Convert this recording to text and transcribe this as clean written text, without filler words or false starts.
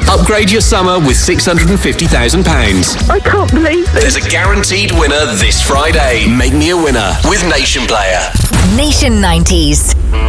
Upgrade your summer with £650,000. I can't believe it. There's a guaranteed winner this Friday. Make me a winner with Nation Player. Nation 90s.